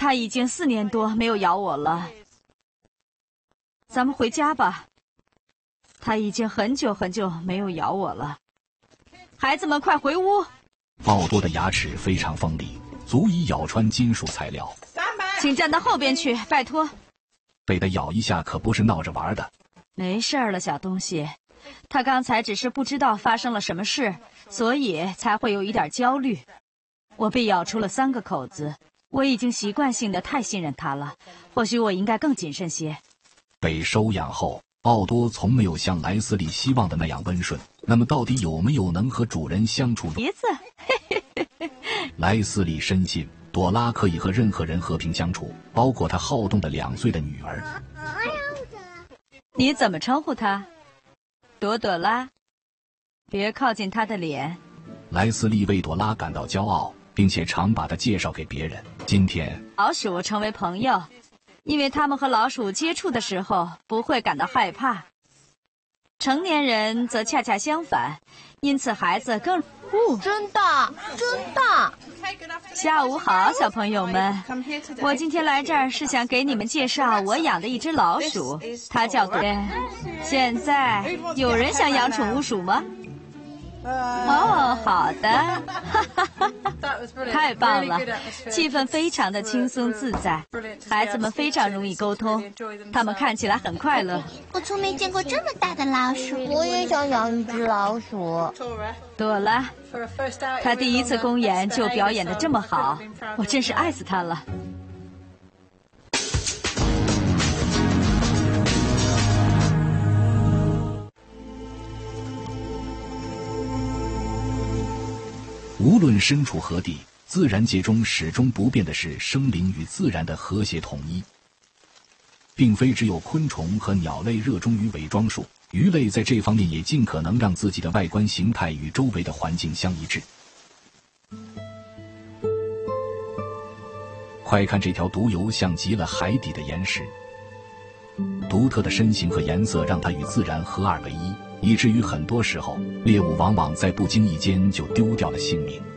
它已经4年多没有咬我了。咱们回家吧。它已经很久很久没有咬我了。孩子们，快回屋！ 奥多的牙齿非常锋利，足以咬穿金属材料。 请站到后边去，拜托。 被它咬一下可不是闹着玩的。 没事了，小东西。他刚才只是不知道发生了什么事，所以才会有一点焦虑。我被咬出了3个口子，我已经习惯性的太信任他了，或许我应该更谨慎些。 被收养后，奥多从没有像莱斯利希望的那样温顺。那么到底有没有能和主人相处？ 鼻子。 莱斯利深信朵拉可以和任何人和平相处，包括他好动的2岁的女儿。 你怎么称呼她？朵朵拉。别靠近她的脸。 莱斯利为朵拉感到骄傲，并且常把她介绍给别人。今天， 老鼠成为朋友，因为他们和老鼠接触的时候不会感到害怕。成年人则恰恰相反，因此孩子更…… 真大，真大！ 下午好，小朋友们。我今天来这儿是想给你们介绍我养的一只老鼠，它叫朵。现在有人想养宠物鼠吗？哦，好的，太棒了，气氛非常的轻松自在，孩子们非常容易沟通，他们看起来很快乐。 我从没见过这么大的老鼠，我也想养一只老鼠。 朵拉，他第一次公演就表演得这么好，我真是爱死他了。 无论身处何地，自然界中始终不变的是生灵与自然的和谐统一。并非只有昆虫和鸟类热衷于伪装术，鱼类在这方面也尽可能让自己的外观形态与周围的环境相一致。快看这条独游像极了海底的岩石，独特的身形和颜色让它与自然合二为一，以至于很多时候猎物往往在不经意间就丢掉了性命。